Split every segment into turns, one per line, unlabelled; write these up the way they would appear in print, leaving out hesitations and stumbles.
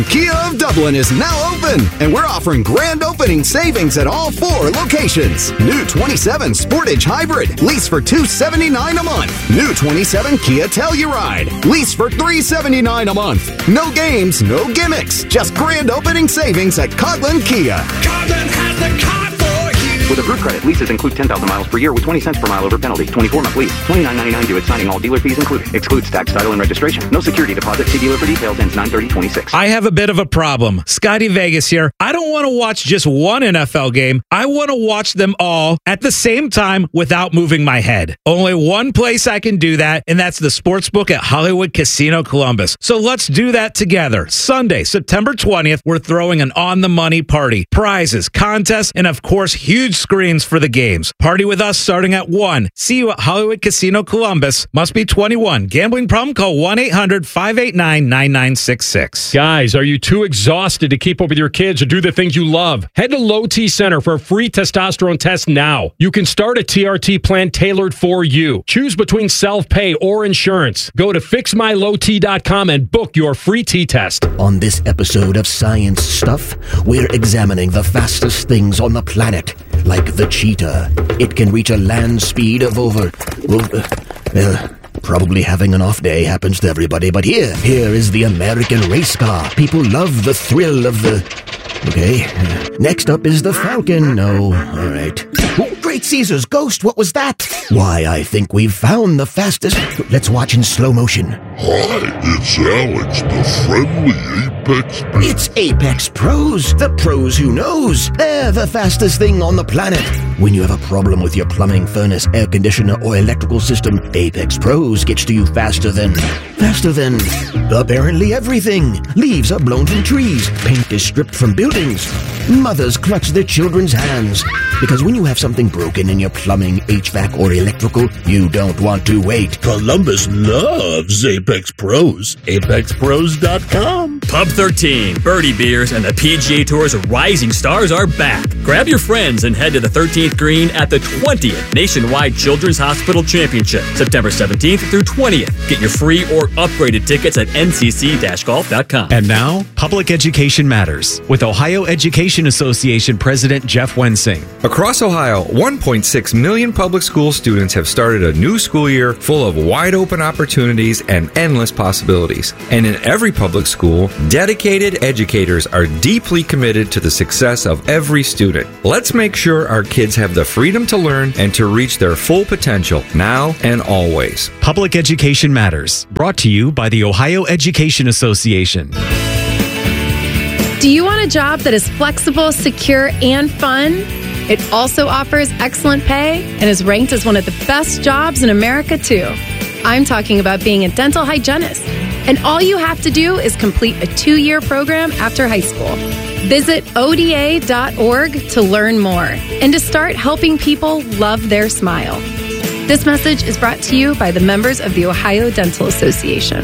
Kia of Dublin is now open, and we're offering grand opening savings at all 4 locations. New 27 Sportage Hybrid, lease for $279 a month. New 27 Kia Telluride, lease for $379 a month. No games, no gimmicks, just grand opening savings at Coghlan Kia.
Coghlan has the car for you.
With approved credit, leases include 10,000 miles per year with 20 cents per mile over penalty. 24-month lease. $29.99 due at signing. All dealer fees included. Excludes tax, title, and registration. No security deposit. See dealer for details. Ends 9/30/26.
I have a bit of a problem. Scotty Vegas here. I don't want to watch just one NFL game. I want to watch them all at the same time without moving my head. Only one place I can do that, and that's the Sportsbook at Hollywood Casino Columbus. So let's do that together. Sunday, September 20th, we're throwing an on-the-money party. Prizes, contests, and of course, huge screens for the games. Party with us starting at 1. See you at Hollywood Casino Columbus. Must be 21. Gambling problem? Call 1-800-589-9966.
Guys, are you too exhausted to keep up with your kids or do the things you love? Head to Low T Center for a free testosterone test now. You can start a TRT plan tailored for you. Choose between self-pay or insurance. Go to fixmylowt.com and book your free T-test.
On this episode of Science Stuff, we're examining the fastest things on the planet, like the cheetah. It can reach a land speed of probably having an off day happens to everybody, but here is the American race car. People love the thrill of the... Okay. Next up is the Falcon. No, all right. Oh, Great Caesar's ghost, what was that? Why, I think we've found the fastest... Let's watch in slow motion.
Hi, it's Alex, the friendly Apex Pro.
It's Apex Pros, the pros who knows. They're the fastest thing on the planet. When you have a problem with your plumbing, furnace, air conditioner, or electrical system, Apex Pros gets to you faster than apparently everything. Leaves are blown from trees. Paint is stripped from buildings. Mothers clutch their children's hands. Because when you have something broken in your plumbing, HVAC, or electrical, you don't want to wait.
Columbus loves Apex Pros. ApexPros.com.
Pub 13, Birdie Beers, and the PGA Tour's rising stars are back. Grab your friends and head to the 13th green at the 20th Nationwide Children's Hospital Championship, September 17th through 20th. Get your free or upgraded tickets at ncc-golf.com.
And now, Public Education Matters with Ohio Education Association President Jeff Wensing.
Across Ohio, 1.6 million public school students have started a new school year full of wide open opportunities and endless possibilities. And in every public school, dedicated educators are deeply committed to the success of every student. Let's make sure our kids have the freedom to learn and to reach their full potential now and always.
Public Education Matters, brought to you by the Ohio Education Association.
Do you want a job that is flexible, secure, and fun? It also offers excellent pay and is ranked as one of the best jobs in America, too. I'm talking about being a dental hygienist. And all you have to do is complete a 2-year program after high school. Visit ODA.org to learn more and to start helping people love their smile. This message is brought to you by the members of the Ohio Dental Association.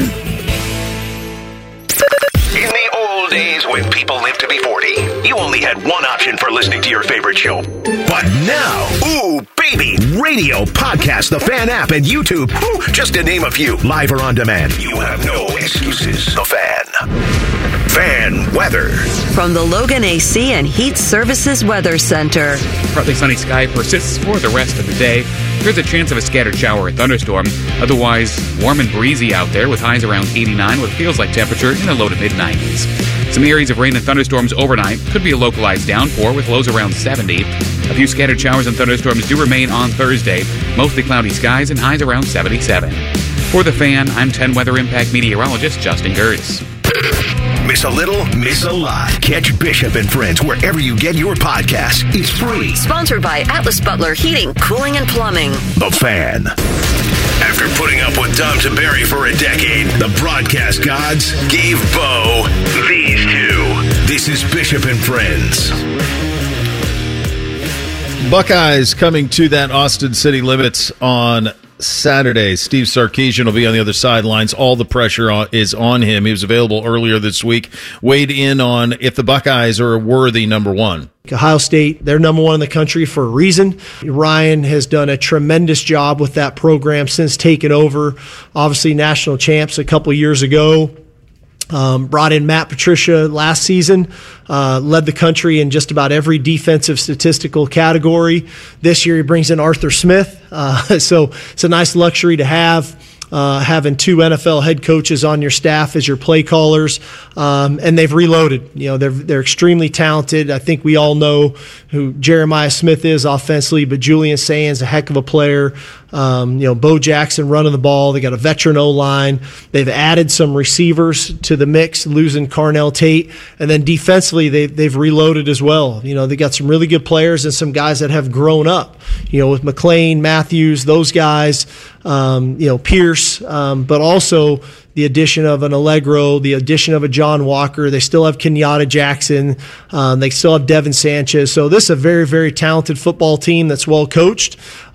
In the old days when people lived to be 40, you only had one option for listening to your favorite show. But now, ooh, baby, radio, podcast, the Fan app, and YouTube, just to name a few, live or on demand. You have no excuses. The Fan. Fan weather.
From the Logan AC and Heat Services Weather Center.
Partly sunny sky persists for the rest of the day. There's a chance of a scattered shower or thunderstorm. Otherwise, warm and breezy out there with highs around 89 with feels like temperature in the low to mid-90s. Some areas of rain and thunderstorms overnight. Could be a localized downpour with lows around 70. A few scattered showers and thunderstorms do remain on Thursday. Mostly cloudy skies and highs around 77. For The Fan, I'm 10 Weather Impact meteorologist Justin Gertz.
Miss a little, miss a lot. Catch Bishop and Friends wherever you get your podcasts. It's free.
Sponsored by Atlas Butler Heating, Cooling, and Plumbing.
The Fan. After putting up with Tom Tiberi for a decade, the broadcast gods gave Bo these two. This is Bishop and Friends.
Buckeyes coming to that Austin City Limits on Saturday. Steve Sarkisian will be on the other sidelines. All the pressure is on him. He was available earlier this week. Weighed in on if the Buckeyes are a worthy number one.
Ohio State, they're number one in the country for a reason. Ryan has done a tremendous job with that program since taking over. Obviously, national champs a couple years ago. Brought in Matt Patricia last season, led the country in just about every defensive statistical category. This year he brings in Arthur Smith. So it's a nice luxury to have. Having 2 NFL head coaches on your staff as your play callers, and they've reloaded. They're extremely talented. I think we all know who Jeremiah Smith is offensively, but Julian Sands, a heck of a player. Bo Jackson running the ball. They got a veteran O-line. They've added some receivers to the mix, losing Carnell Tate, and then defensively they've reloaded as well. They got some really good players and some guys that have grown up. With McLean, Matthews, those guys. Pierce, but also the addition of an Allegro, the addition of a John Walker. They still have Kenyatta Jackson. They still have Devin Sanchez. So this is a very, very talented football team that's well coached.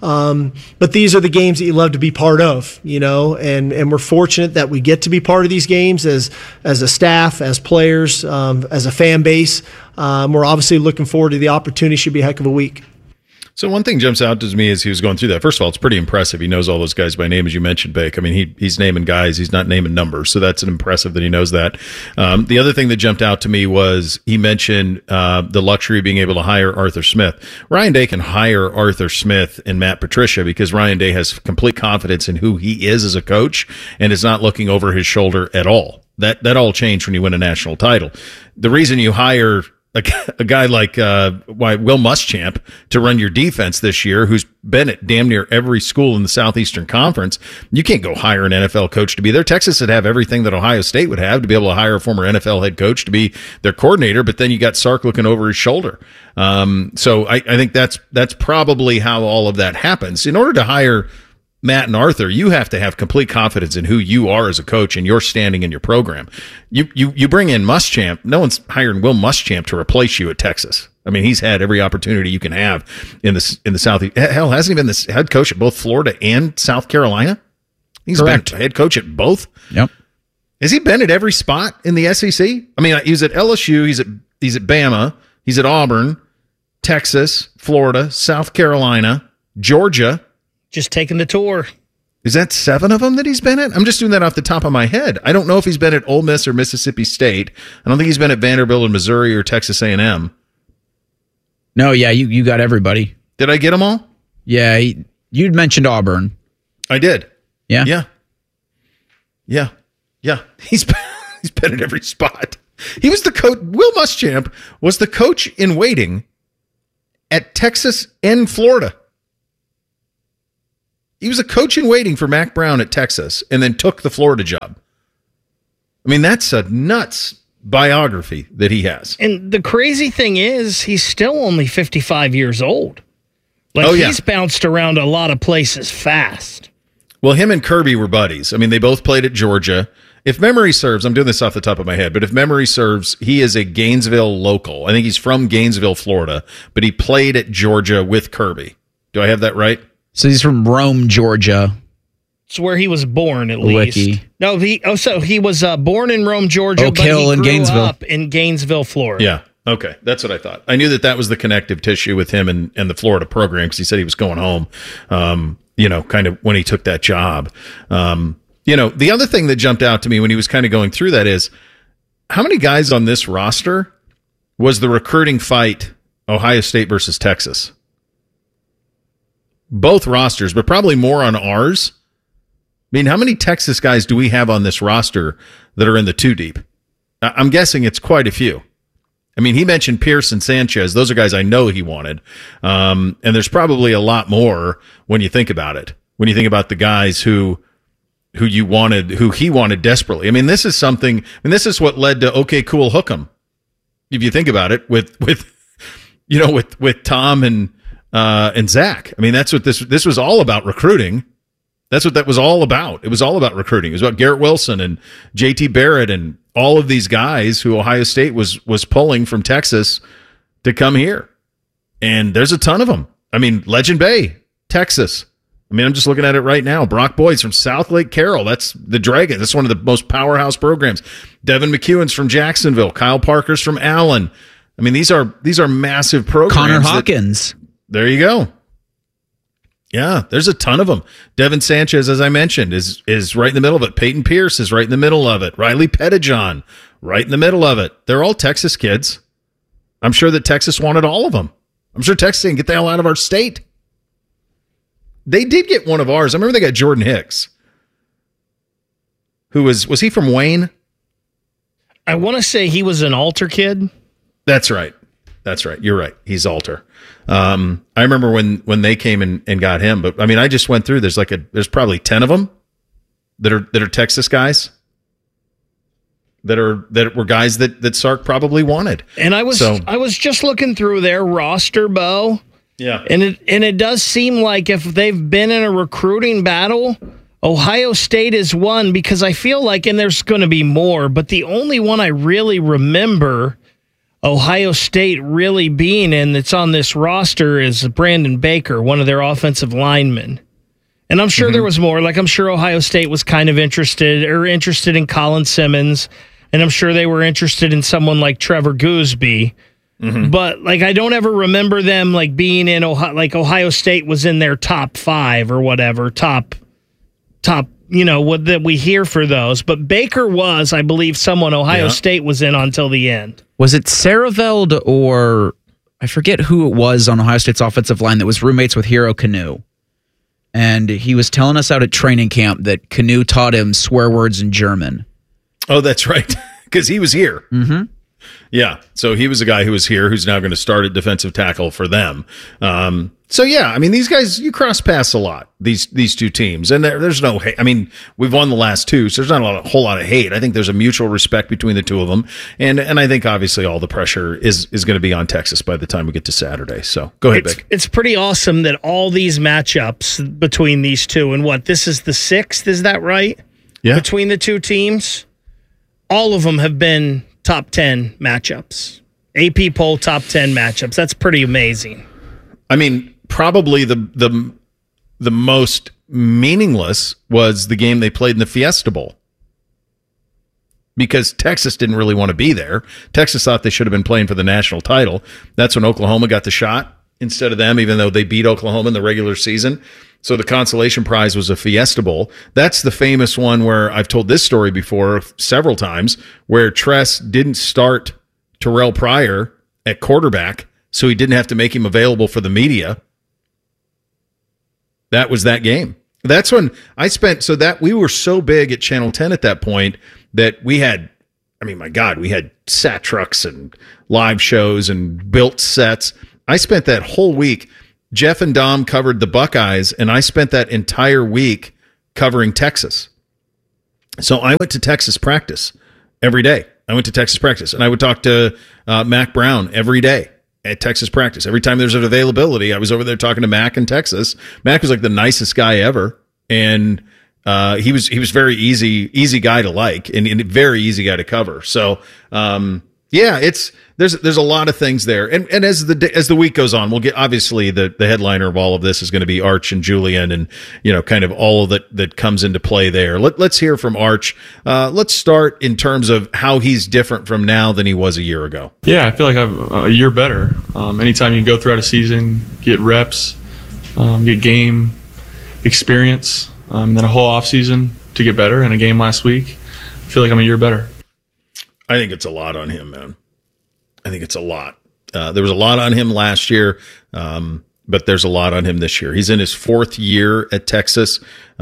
But these are the games that you love to be part of, and we're fortunate that we get to be part of these games as a staff, as players, as a fan base. We're obviously looking forward to the opportunity. Should be a heck of a week.
So one thing jumps out to me as he was going through that. First of all, it's pretty impressive. He knows all those guys by name, as you mentioned, Bake. I mean, he's naming guys. He's not naming numbers. So that's impressive that he knows that. The other thing that jumped out to me was he mentioned the luxury of being able to hire Arthur Smith. Ryan Day can hire Arthur Smith and Matt Patricia because Ryan Day has complete confidence in who he is as a coach and is not looking over his shoulder at all. That all changed when you win a national title. The reason you hire a guy like Will Muschamp to run your defense this year, who's been at damn near every school in the Southeastern Conference, you can't go hire an NFL coach to be there. Texas would have everything that Ohio State would have to be able to hire a former NFL head coach to be their coordinator, but then you got Sark looking over his shoulder. So I think that's probably how all of that happens. In order to hire Matt and Arthur, you have to have complete confidence in who you are as a coach and your standing in your program. You bring in Muschamp. No one's hiring Will Muschamp to replace you at Texas. I mean, he's had every opportunity you can have in the Southeast. Hell, hasn't he been the head coach at both Florida and South Carolina? He's
Correct.
been head coach at both.
Yep.
Has he been at every spot in the SEC? I mean, he's at LSU. He's at Bama. He's at Auburn, Texas, Florida, South Carolina, Georgia.
Just taking the tour.
Is that 7 of them that he's been at? I'm just doing that off the top of my head. I don't know if he's been at Ole Miss or Mississippi State. I don't think he's been at Vanderbilt or Missouri or Texas A&M.
No, yeah, you got everybody.
Did I get them all?
Yeah, you'd mentioned Auburn.
I did.
Yeah.
He's been at every spot. He was the coach. Will Muschamp was the coach in waiting at Texas and Florida. He was a coach in waiting for Mac Brown at Texas and then took the Florida job. I mean, that's a nuts biography that he has.
And the crazy thing is, he's still only 55 years old. He's bounced around a lot of places fast.
Well, him and Kirby were buddies. I mean, they both played at Georgia. If memory serves, I'm doing this off the top of my head, but if memory serves, he is a Gainesville local. I think he's from Gainesville, Florida, but he played at Georgia with Kirby. Do I have that right?
So he's from Rome, Georgia.
It's where he was born, at least.
Wiki.
No, he was born in Rome, Georgia,
Oak Hill
but he
in
grew
Gainesville.
up in Gainesville, Florida.
Yeah. Okay. That's what I thought. I knew that was the connective tissue with him and the Florida program because he said he was going home, kind of when he took that job. The other thing that jumped out to me when he was kind of going through that is how many guys on this roster was the recruiting fight Ohio State versus Texas? Both rosters, but probably more on ours. I mean, how many Texas guys do we have on this roster that are in the 2 deep? I'm guessing it's quite a few. I mean, he mentioned Pierce and Sanchez. Those are guys I know he wanted. And there's probably a lot more when you think about it. When you think about the guys who he wanted desperately. I mean, this is what led to OK Cool Hook 'em. If you think about it, with Tom and Zach. I mean, that's what this was all about, recruiting. That's what that was all about. It was all about recruiting. It was about Garrett Wilson and JT Barrett and all of these guys who Ohio State was pulling from Texas to come here. And there's a ton of them. I mean, Legend Bay, Texas. I mean, I'm just looking at it right now. Brock Boyd's from South Lake Carroll. That's the Dragons. That's one of the most powerhouse programs. Devin McEwen's from Jacksonville. Kyle Parker's from Allen. I mean, these are massive programs.
Connor Hawkins.
There you go. Yeah, there's a ton of them. Devin Sanchez, as I mentioned, is right in the middle of it. Peyton Pierce is right in the middle of it. Riley Pettijohn, right in the middle of it. They're all Texas kids. I'm sure that Texas wanted all of them. I'm sure Texas didn't get the hell out of our state. They did get one of ours. I remember they got Jordan Hicks. Who was he from Wayne?
I want to say he was an Alter kid.
That's right. You're right. He's Alter. I remember when they came and got him, but I mean, I just went through. There's probably 10 of them that are Texas guys that were guys that Sark probably wanted.
And I was just looking through their roster, Bo.
Yeah.
And it does seem like if they've been in a recruiting battle, Ohio State is one, because I feel like, and there's going to be more, but the only one I really remember Ohio State really being in that's on this roster is Brandon Baker, one of their offensive linemen. And I'm sure there was more. Like, I'm sure Ohio State was kind of interested in Colin Simmons, and I'm sure they were interested in someone like Trevor Gooseby. But like, I don't ever remember them like being in Ohio State was in their top 5 or whatever, top, what that we hear for those. But Baker was, I believe, someone Ohio State was in until the end.
Was it Saraveld or I forget who it was on Ohio State's offensive line that was roommates with Hero Canoe? And he was telling us out at training camp that Canoe taught him swear words in German.
Oh, that's right. Because he was here.
Mm-hmm.
Yeah. So he was a guy who was here who's now going to start at defensive tackle for them. So, yeah, I mean, these guys, you cross paths a lot, these two teams. And there's no hate. I mean, we've won the last 2, so there's not a whole lot of hate. I think there's a mutual respect between the two of them. And I think, obviously, all the pressure is going to be on Texas by the time we get to Saturday. So, go ahead, Vic.
It's pretty awesome that all these matchups between these two, and this is the 6th, is that right?
Yeah.
Between the two teams, all of them have been top 10 matchups. AP poll top 10 matchups. That's pretty amazing.
I mean, probably the most meaningless was the game they played in the Fiesta Bowl, because Texas didn't really want to be there. Texas thought they should have been playing for the national title. That's when Oklahoma got the shot instead of them, even though they beat Oklahoma in the regular season. So the consolation prize was a Fiesta Bowl. That's the famous one where I've told this story before several times, where Tress didn't start Terrell Pryor at quarterback, so he didn't have to make him available for the media. That was that game. That's when I spent, so that we were so big at Channel 10 at that point that we had, I mean, my God, we had sat trucks and live shows and built sets. I spent that whole week. Jeff and Dom covered the Buckeyes, and I spent that entire week covering Texas. So I went to Texas practice every day. I went to Texas practice, and I would talk to Mac Brown every day at Texas practice. Every time there's an availability, I was over there talking to Mac in Texas. Mac was like the nicest guy ever, and he was very easy guy to like, and very easy guy to cover. So yeah, there's a lot of things there, and as the week goes on, we'll get, obviously the headliner of all of this is going to be Arch and Julian, and kind of all of that comes into play there. Let's hear from Arch. Let's start in terms of how he's different from now than he was a year ago.
Yeah, I feel like I'm a year better. Anytime you go throughout a season, get reps, get game experience, and then a whole off season to get better, and a game last week, I feel like I'm a year better.
I think it's a lot on him, man. I think it's a lot. There was a lot on him last year, but there's a lot on him this year. He's in his 4th year at Texas.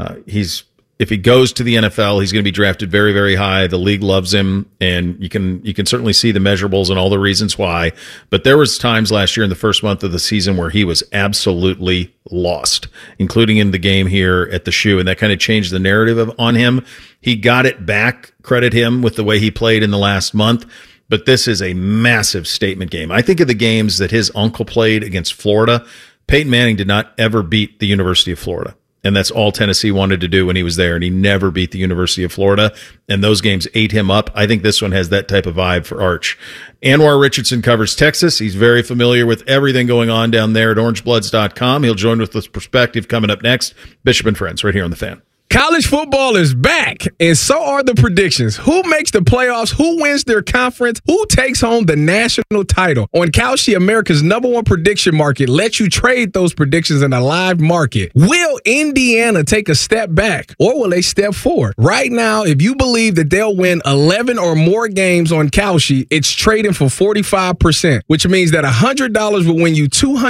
If he goes to the NFL, he's going to be drafted very, very high. The league loves him, and you can certainly see the measurables and all the reasons why. But there was times last year in the first month of the season where he was absolutely lost, including in the game here at the Shoe, and that kind of changed the narrative on him. He got it back, credit him, with the way he played in the last month. But this is a massive statement game. I think of the games that his uncle played against Florida. Peyton Manning did not ever beat the University of Florida. And that's all Tennessee wanted to do when he was there. And he never beat the University of Florida. And those games ate him up. I think this one has that type of vibe for Arch. Anwar Richardson covers Texas. He's very familiar with everything going on down there at orangebloods.com. He'll join with this perspective coming up next. Bishop and Friends, right here on The Fan.
College football is back, and so are the predictions. Who makes the playoffs? Who wins their conference? Who takes home the national title? On Kalshi, America's #1 prediction market, lets you trade those predictions in a live market. Will Indiana take a step back, or will they step forward? Right now, if you believe that they'll win 11 or more games on Kalshi, it's trading for 45%, which means that $100 will win you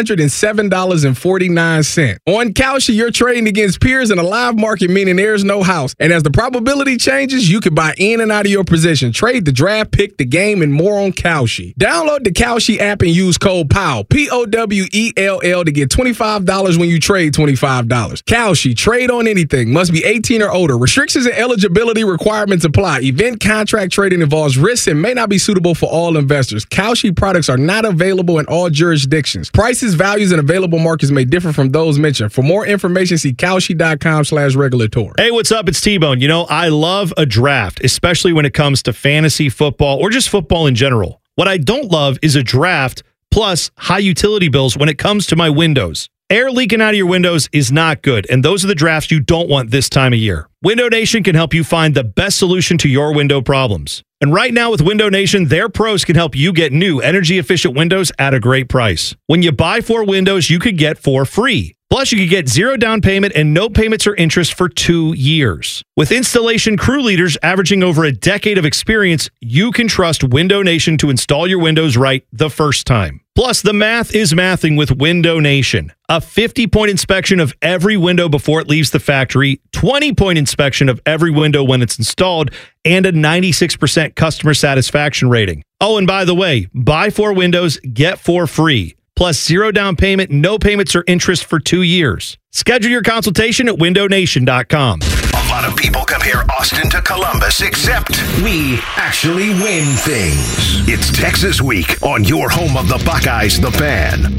$207.49. On Kalshi, you're trading against peers in a live market, meaning there's no house. And as the probability changes, you can buy in and out of your position, trade the draft, pick the game, and more on Kalshi. Download the Kalshi app and use code POWELL, POWELL, to get $25 when you trade $25. Kalshi, trade on anything. Must be 18 or older. Restrictions and eligibility requirements apply. Event contract trading involves risks and may not be suitable for all investors. Kalshi products are not available in all jurisdictions. Prices, values, and available markets may differ from those mentioned. For more information, see Kalshi.com/regulatory.
Hey, what's up? It's T-Bone. You know, I love a draft, especially when it comes to fantasy football or just football in general. What I don't love is a draft plus high utility bills when it comes to my windows. Air leaking out of your windows is not good, and those are the drafts you don't want this time of year. Window Nation can help you find the best solution to your window problems. And right now with Window Nation, their pros can help you get new energy-efficient windows at a great price. When you buy 4 windows, you could get 4 free. Plus, you could get 0 down payment and no payments or interest for 2 years. With installation crew leaders averaging over a decade of experience, you can trust Window Nation to install your windows right the first time. Plus, the math is mathing with Window Nation. A 50-point inspection of every window before it leaves the factory, 20-point inspection of every window when it's installed, and a 96% customer satisfaction rating. Oh, and by the way, buy 4 windows, get 4 free. Plus 0 down payment, no payments or interest for 2 years. Schedule your consultation at windownation.com.
A lot of people compare Austin to Columbus, except we actually win things. It's Texas Week on your home of the Buckeyes, The Fan.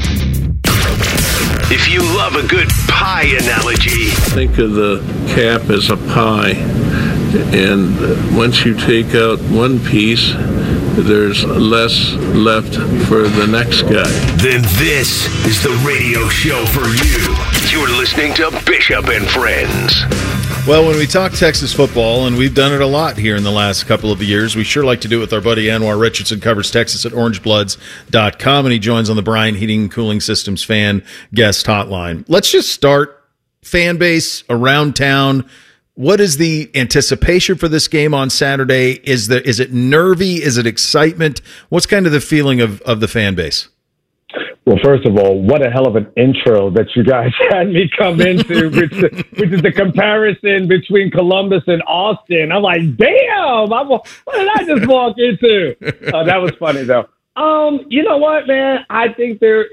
If you love a good pie analogy,
think of the cap as a pie, and once you take out one piece, there's less left for the next guy.
Then this is the radio show for you. You're listening to Bishop and Friends.
Well, when we talk Texas football, and we've done it a lot here in the last couple of years, we sure like to do it with our buddy Anwar Richardson, covers Texas at orangebloods.com, and he joins on the Bryan Heating and Cooling Systems fan guest hotline. Let's just start fan base around town. What is the anticipation for this game on Saturday? Is it nervy? Is it excitement? What's kind of the feeling of the fan base?
Well, first of all, what a hell of an intro that you guys had me come into, which is the comparison between Columbus and Austin. I'm like, damn, what did I just walk into? That was funny, though. You know what, man? I think the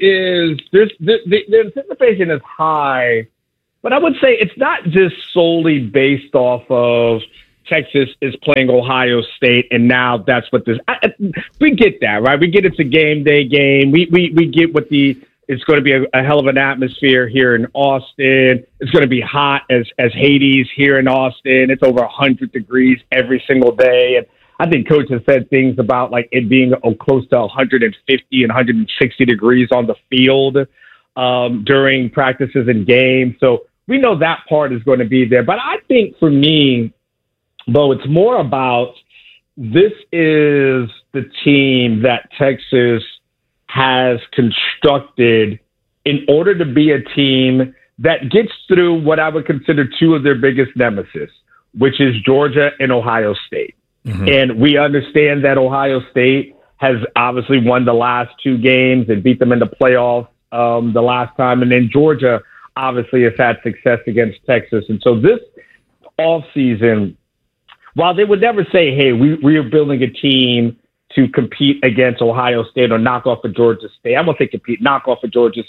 anticipation is high, but I would say it's not just solely based off of Texas is playing Ohio State, and now that's what this. We get that, right? We get it's a game day game. We get what it's going to be a hell of an atmosphere here in Austin. It's going to be hot as Hades here in Austin. It's over 100 degrees every single day, and I think Coach has said things about like it being close to 150 and 160 degrees on the field during practices and games. So we know that part is going to be there. But I think for me, though, it's more about this is the team that Texas has constructed in order to be a team that gets through what I would consider 2 of their biggest nemesis, which is Georgia and Ohio State. Mm-hmm. And we understand that Ohio State has obviously won the last 2 games and beat them in the playoffs the last time. And then Georgia obviously has had success against Texas. And so this offseason, while they would never say, hey, we are building a team to compete against Ohio State or knock off of Georgia State. I'm going to say compete, knock off of Georgia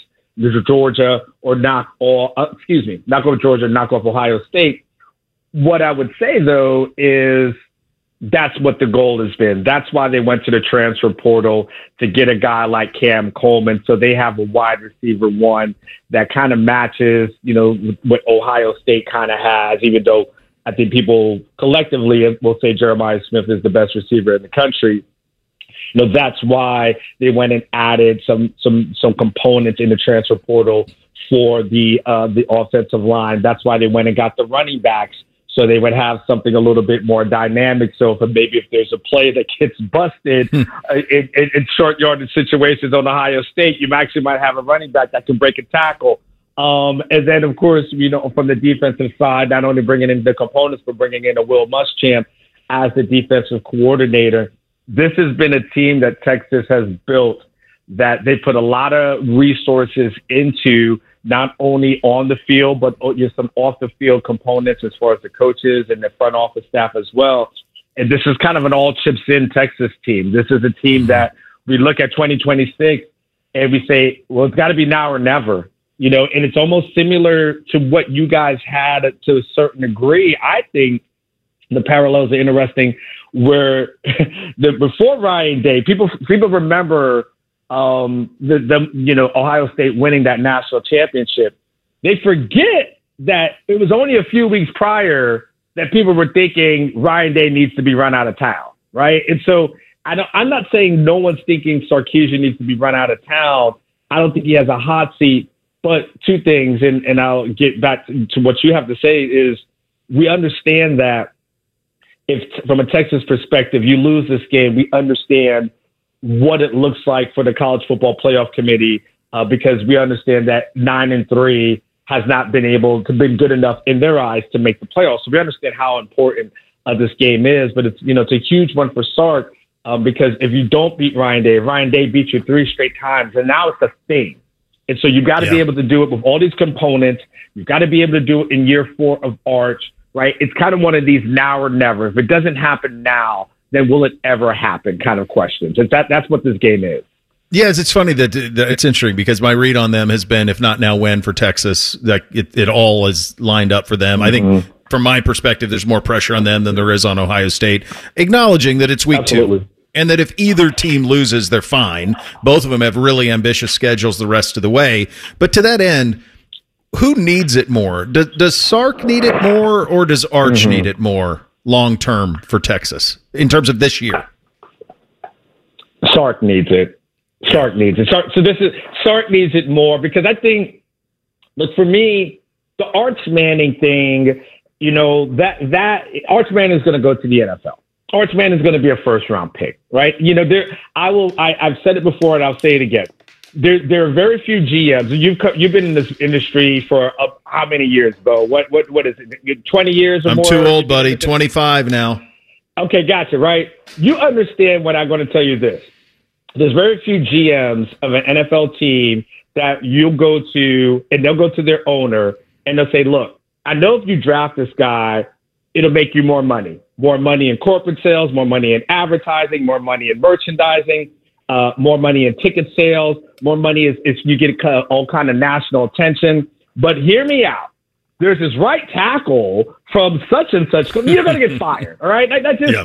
or knock off Georgia, knock off Ohio State. What I would say, though, is that's what the goal has been. That's why they went to the transfer portal to get a guy like Cam Coleman. So they have a wide receiver 1 that kind of matches, what Ohio State kind of has, even though I think people collectively will say Jeremiah Smith is the best receiver in the country. That's why they went and added some components in the transfer portal for the offensive line. That's why they went and got the running backs So they would have something a little bit more dynamic. So if there's a play that gets busted in short yardage situations on Ohio State, you actually might have a running back that can break a tackle. And then, of course, from the defensive side, not only bringing in the components, but bringing in a Will Muschamp as the defensive coordinator. This has been a team that Texas has built that they put a lot of resources into, not only on the field, but some off the field components as far as the coaches and the front office staff as well. And this is kind of an all chips in Texas team. This is a team that we look at 2026 and we say, well, it's got to be now or never, and it's almost similar to what you guys had to a certain degree. I think the parallels are interesting where before Ryan Day, people remember Ohio State winning that national championship. They forget that it was only a few weeks prior that people were thinking Ryan Day needs to be run out of town, right? And so I'm not saying no one's thinking Sarkisian needs to be run out of town. I don't think he has a hot seat. But two things, and I'll get back to what you have to say, is we understand that if, from a Texas perspective, you lose this game, we understand what it looks like for the College Football Playoff Committee, because we understand that 9-3 has not been good enough in their eyes to make the playoffs. So we understand how important this game is, but it's a huge one for Sark, because if you don't beat Ryan Day beats you 3 straight times, and now it's a thing. And so you've got to be able to do it with all these components. You've got to be able to do it in year 4 of Arch, right? It's kind of one of these now or never. If it doesn't happen now, then will it ever happen kind of questions. And that's what this game is.
Yes, it's funny that it's interesting because my read on them has been, if not now, when for Texas, that it all is lined up for them. I think from my perspective, there's more pressure on them than there is on Ohio State, acknowledging that it's week 2. And that if either team loses, they're fine. Both of them have really ambitious schedules the rest of the way. But to that end, who needs it more? Does Sark need it more, or does Arch need it more long term for Texas in terms of this year?
Sark needs it. Sark needs it. Sark needs it more because I think, look, for me, the Arch Manning thing, that Arch Manning is going to go to the NFL. Arch Manning is going to be a first-round pick, right? I've said it before, and I'll say it again. There are very few GMs. You've been in this industry for how many years, Bo? What is it? 20 years or more?
I'm too old, buddy. 25 now.
Okay, gotcha. Right. You understand what I'm going to tell you. This. There's very few GMs of an NFL team that you'll go to, and they'll go to their owner, and they'll say, "Look, I know if you draft this guy, it'll make you more money." More money in corporate sales, more money in advertising, more money in merchandising, more money in ticket sales, more money if you get all kind of national attention. But hear me out. There's this right tackle from such and such. You're going to get fired, all right? That's just